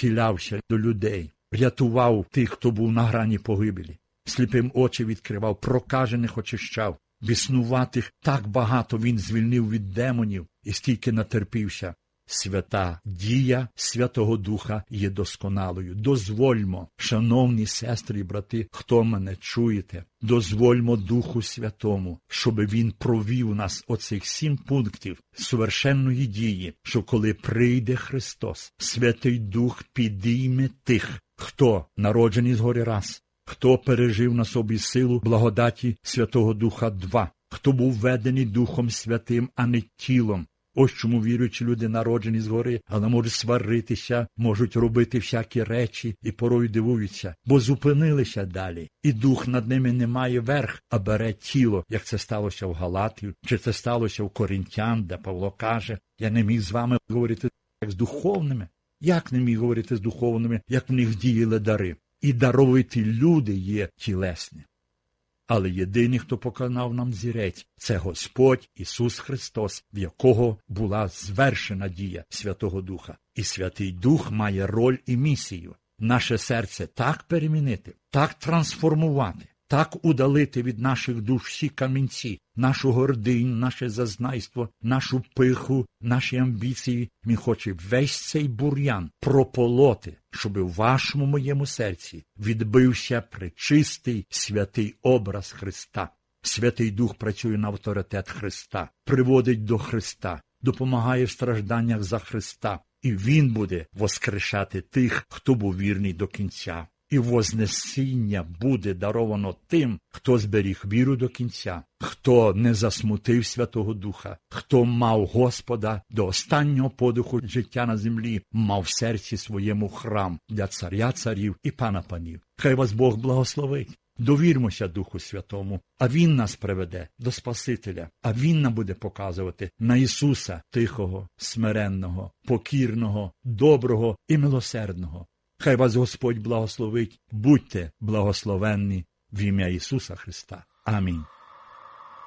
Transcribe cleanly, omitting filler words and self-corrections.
схилявся до людей, рятував тих, хто був на грані погибелі, сліпим очі відкривав, прокажених очищав, біснуватих так багато він звільнив від демонів і стільки натерпівся. Свята дія Святого Духа є досконалою. Дозвольмо, шановні сестри і брати, хто мене чуєте, дозвольмо Духу Святому, щоб Він провів нас оцих 7 пунктів совершенної дії, що коли прийде Христос, Святий Дух підійме тих, хто народжений згори раз, хто пережив на собі силу благодаті Святого Духа 2, хто був ведений Духом Святим, а не тілом. Ось чому віруючі люди народжені згори, але можуть сваритися, можуть робити всякі речі і порою дивуються, бо зупинилися далі. І дух над ними не має верх, а бере тіло, як це сталося в Галатів, чи це сталося в Коринтян, де Павло каже, я не міг з вами говорити як з духовними. Як не міг говорити з духовними, як в них діяли дари? І даровиті люди є тілесні. Але єдиний, хто показав нам зірець, це Господь Ісус Христос, в якого була звершена дія Святого Духа. І Святий Дух має роль і місію. Наше серце так перемінити, так трансформувати, так удалити від наших душ всі камінці, нашу гординю, наше зазнайство, нашу пиху, наші амбіції. Він хоче весь цей бур'ян прополоти, щоб у вашому моєму серці відбився пречистий святий образ Христа. Святий Дух працює на авторитет Христа, приводить до Христа, допомагає в стражданнях за Христа. І Він буде воскрешати тих, хто був вірний до кінця. І вознесіння буде даровано тим, хто зберіг віру до кінця, хто не засмутив Святого Духа, хто мав Господа до останнього подиху життя на землі, мав в серці своєму храм для Царя царів і Пана панів. Хай вас Бог благословить. Довірмося Духу Святому, а Він нас приведе до Спасителя, а Він нам буде показувати на Ісуса тихого, смиренного, покірного, доброго і милосердного. Хай вас Господь благословить. Будьте благословенні в ім'я Ісуса Христа. Амінь.